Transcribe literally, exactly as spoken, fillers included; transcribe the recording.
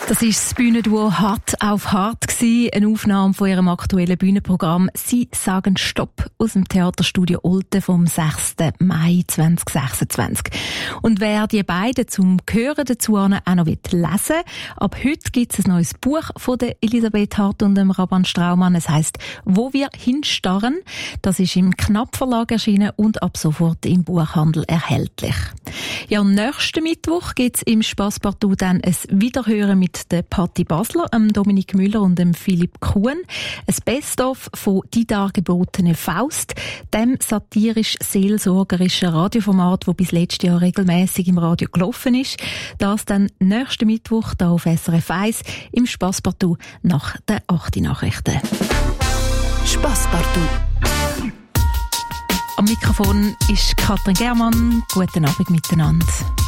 Das ist das Bühnenduo Hart auf Hart gewesen, eine Aufnahme von ihrem aktuellen Bühnenprogramm «Sie sagen Stopp» aus dem Theaterstudio Olten vom sechsten Mai zweitausendsechsundzwanzig. Und wer die beiden zum Hören dazu auch noch lesen will, ab heute gibt es ein neues Buch von der Elisabeth Hart und dem Raban Straumann. Es heisst «Wo wir hinstarren». Das ist im Knapp Verlag erschienen und ab sofort im Buchhandel erhältlich. Ja, am nächsten Mittwoch gibt es im Spasspartout dann ein Wiederhören mit der Patti Basler, dem Dominik Müller und dem Philipp Kuhn. Ein Best-of von «Die dargebotene Faust», dem satirisch-seelsorgerischen Radioformat, das bis letztes Jahr regelmäßig im Radio gelaufen ist. Das dann nächsten Mittwoch hier auf S R F eins im Spasspartout nach den acht Nachrichten. Spasspartout. Am Mikrofon ist Katrin Germann. Guten Abend miteinander.